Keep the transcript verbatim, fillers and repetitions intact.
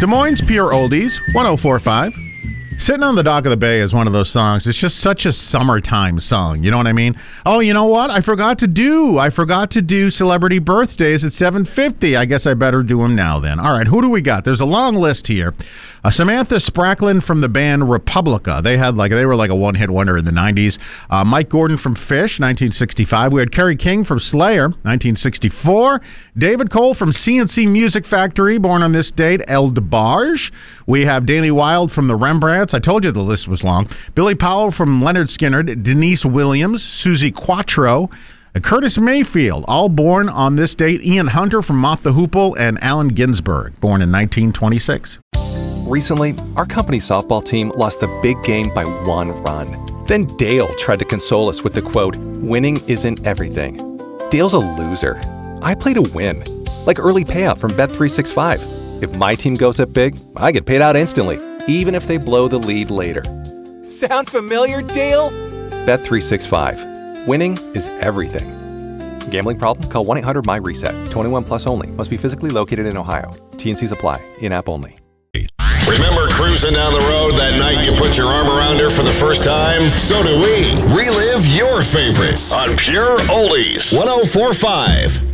Des Moines Pure Oldies, one oh four point five. Sitting on the Dock of the Bay is one of those songs. It's just such a summertime song. You know what I mean? Oh, you know what? I forgot to do. I forgot to do celebrity birthdays at seven fifty. I guess I better do them now then. All right, who do we got? There's a long list here. Uh, Samantha Spracklin from the band Republica. They had like they were like a one-hit wonder in the nineties. Uh, Mike Gordon from Phish, nineteen sixty-five. We had Kerry King from Slayer, nineteen sixty-four. David Cole from C N C Music Factory, born on this date. El DeBarge. We have Danny Wilde from the Rembrandts. I told you the list was long. Billy Powell from Leonard Skinner. Denise Williams, Susie Quattro, and Curtis Mayfield, all born on this date. Ian Hunter from Moth the Hoople, and Allen Ginsberg, born in nineteen twenty-six. Recently, our company softball team lost the big game by one run. Then Dale tried to console us with the quote, "Winning isn't everything." Dale's a loser. I play to win. Like early payout from Bet three sixty-five. If my team goes up big, I get paid out instantly, even if they blow the lead later. Sound familiar, Dale? Bet three sixty-five. Winning is everything. Gambling problem? Call one eight hundred M Y reset. twenty-one plus only. Must be physically located in Ohio. T N Cs apply. In-app only. Remember cruising down the road that night you put your arm around her for the first time? So do we. Relive your favorites on Pure Oldies. one oh four point five.